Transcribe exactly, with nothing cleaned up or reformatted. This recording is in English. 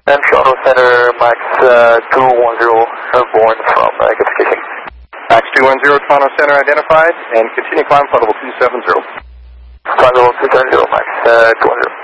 And Toronto Center, Max uh, two one zero, airborne from uh, Fishing. Max two one zero, Toronto Center identified, and continue climb flight level two seven zero. Flight level two seven zero, Max uh, two one zero.